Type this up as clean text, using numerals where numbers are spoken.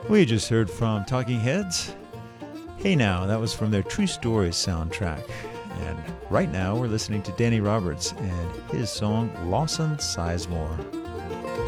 We just heard from Talking Heads. Hey Now, that was from their True Stories soundtrack. And right now we're listening to Danny Roberts and his song Lawson Sizemore.